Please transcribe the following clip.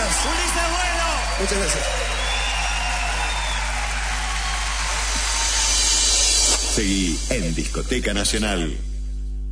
gracias. Ulises Bueno. Muchas gracias. Seguí en Discoteca Nacional.